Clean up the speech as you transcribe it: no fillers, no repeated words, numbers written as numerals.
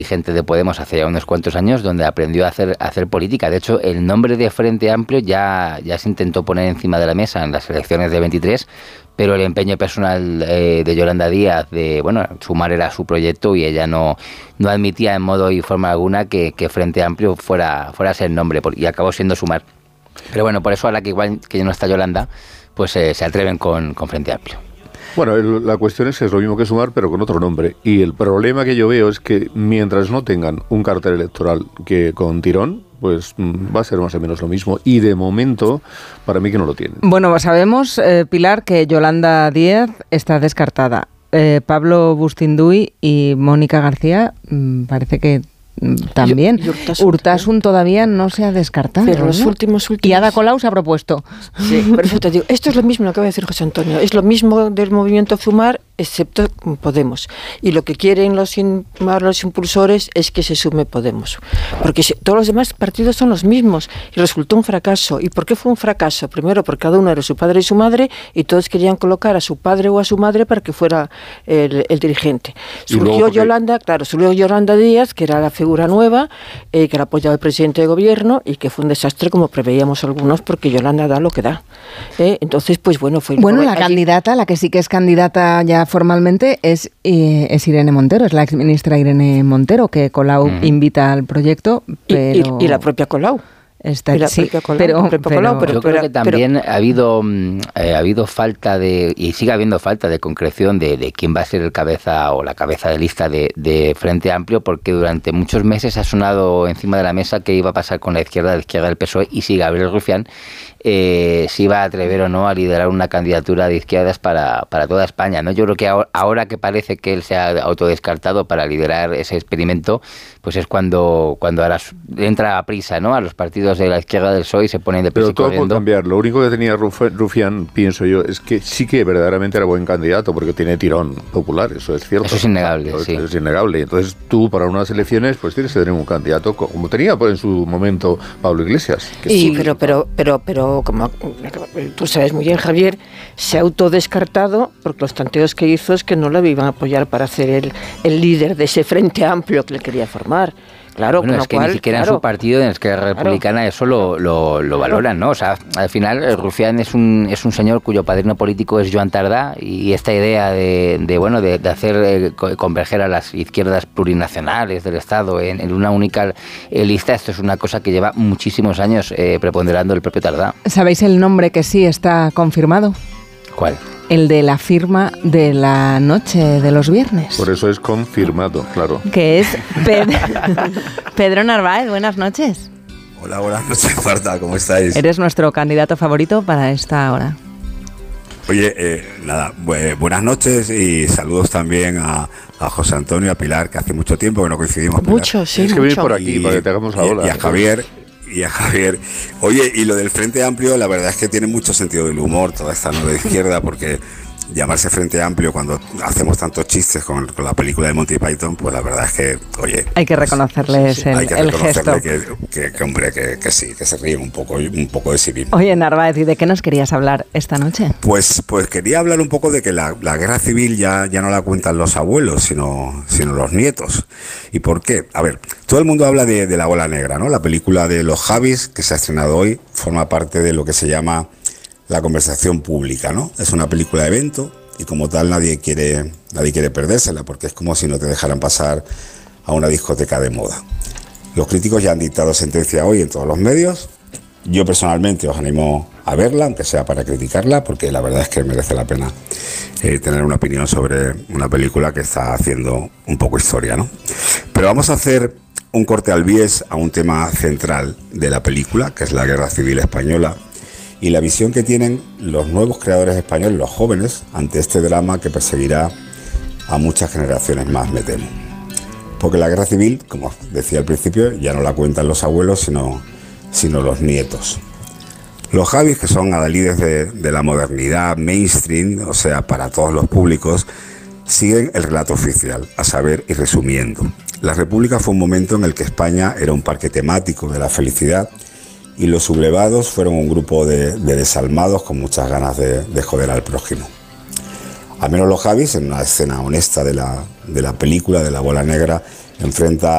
gente de Podemos hace ya unos cuantos años, donde aprendió a hacer política. De hecho, el nombre de Frente Amplio ya se intentó poner encima de la mesa en las elecciones de 23, pero el empeño personal de Yolanda Díaz de, bueno, Sumar era su proyecto y ella no admitía en modo y forma alguna que Frente Amplio fuera a ser el nombre, y acabó siendo Sumar. Pero bueno, por eso ahora que igual que ya no está Yolanda, pues se atreven con Frente Amplio. Bueno, la cuestión es que es lo mismo que Sumar, pero con otro nombre. Y el problema que yo veo es que mientras no tengan un cartel electoral que con tirón, pues va a ser más o menos lo mismo. Y de momento, para mí que no lo tienen. Bueno, sabemos, Pilar, que Yolanda Díaz está descartada. Pablo Bustinduy y Mónica García parece que también. Urtasun todavía no se ha descartado. Pero los últimos. Y Ada Colau se ha propuesto. Sí, por eso te digo, esto es lo mismo lo que va a decir José Antonio. Es lo mismo del movimiento Sumar, excepto Podemos. Y lo que quieren los impulsores es que se sume Podemos. Porque todos los demás partidos son los mismos. Y resultó un fracaso. ¿Y por qué fue un fracaso? Primero, porque cada uno era su padre y su madre, y todos querían colocar a su padre o a su madre para que fuera el dirigente. Surgió Yolanda Díaz, que era la figura nueva, que la apoyaba el presidente de gobierno, y que fue un desastre, como preveíamos algunos, porque Yolanda da lo que da. Entonces, pues bueno, fue... Bueno, la candidata, la que sí que es candidata ya formalmente, es Irene Montero, es la exministra Irene Montero, que Colau invita al proyecto, pero... Y la propia Colau. Pero yo creo que también ha habido falta y sigue habiendo falta de concreción de quién va a ser el cabeza o la cabeza de lista de Frente Amplio, porque durante muchos meses ha sonado encima de la mesa qué iba a pasar con la izquierda del PSOE, y si Gabriel Rufián se iba a atrever o no a liderar una candidatura de izquierdas para toda España, ¿no? Yo creo que ahora que parece que él se ha autodescartado para liderar ese experimento, pues es cuando ahora entra a prisa, ¿no?, a los partidos de la izquierda del PSOE y se ponen de prisa. Pero todo puede cambiar. Lo único que tenía Rufián, pienso yo, es que sí que verdaderamente era buen candidato, porque tiene tirón popular, eso es cierto. Eso es innegable, sí. Es innegable. Entonces tú, para unas elecciones, pues tienes que tener un candidato, como tenía en su momento Pablo Iglesias. Sí, pero como tú sabes muy bien, Javier, se ha autodescartado porque los tanteos que hizo es que no le iban a apoyar para ser el líder de ese Frente Amplio que le quería formar. Claro, bueno, es que ni siquiera en su partido, en la Esquerra Republicana, eso lo valoran, ¿no? O sea, al final Rufián es un señor cuyo padrino político es Joan Tardá, y esta idea de hacer converger a las izquierdas plurinacionales del Estado en una única lista, esto es una cosa que lleva muchísimos años preponderando el propio Tardá. ¿Sabéis el nombre que sí está confirmado? ¿Cuál? El de la firma de la noche de los viernes. Por eso es confirmado, claro. Que es Pedro Narváez. Buenas noches. Hola, buenas noches, Marta, ¿cómo estáis? Eres nuestro candidato favorito para esta hora. Oye, buenas noches y saludos también a José Antonio, a Pilar, que hace mucho tiempo que no coincidimos. Pilar. Mucho, sí, Tienes que venir por aquí para que te hagamos la ola. Y a Javier. Oye, y lo del Frente Amplio, la verdad es que tiene mucho sentido del humor toda esta nueva izquierda, porque llamarse Frente Amplio cuando hacemos tantos chistes con la película de Monty Python, pues la verdad es que, oye... Hay que reconocerles el gesto. Que sí, que se ríen un poco de sí mismo. Oye, Narváez, ¿y de qué nos querías hablar esta noche? Pues quería hablar un poco de que la guerra civil ya no la cuentan los abuelos, sino los nietos. ¿Y por qué? A ver, todo el mundo habla de La Bola Negra, ¿no? La película de los Javis, que se ha estrenado hoy, forma parte de lo que se llama la conversación pública, ¿no? Es una película de evento y como tal nadie quiere perdérsela, porque es como si no te dejaran pasar a una discoteca de moda. Los críticos ya han dictado sentencia hoy en todos los medios. Yo personalmente os animo a verla, aunque sea para criticarla, porque la verdad es que merece la pena tener una opinión sobre una película que está haciendo un poco historia, ¿no? Pero vamos a hacer un corte al bies a un tema central de la película, que es la Guerra Civil Española, y la visión que tienen los nuevos creadores españoles, los jóvenes, ante este drama que perseguirá a muchas generaciones más, me temo. Porque la guerra civil, como decía al principio, ya no la cuentan los abuelos, sino los nietos. Los Javis, que son adalides de la modernidad mainstream, o sea, para todos los públicos, siguen el relato oficial, a saber, y resumiendo. La República fue un momento en el que España era un parque temático de la felicidad, y los sublevados fueron un grupo de desalmados con muchas ganas de joder al prójimo. Al menos los Javis, en una escena honesta de la película de La Bola Negra, enfrenta